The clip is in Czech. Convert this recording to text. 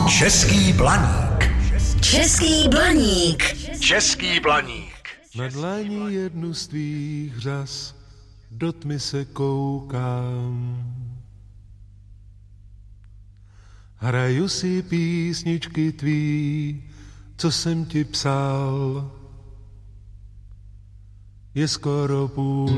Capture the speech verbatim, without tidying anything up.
Český blaník. Český blaník. Český blaník. Na dlani jednu z tvých řas do tmy se koukám. Hraju si písničky tvý, co jsem ti psal. Je skoro půl